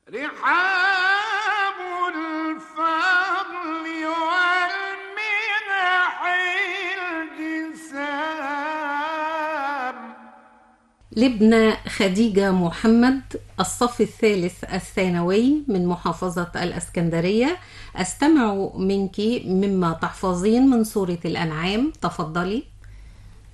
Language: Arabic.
رحاب الفضل والمنح الجسام. لبنى خديجة محمد، الصف الثالث الثانوي من محافظة الإسكندرية. أستمع منك مما تحفظين من سورة الأنعام، تفضلي.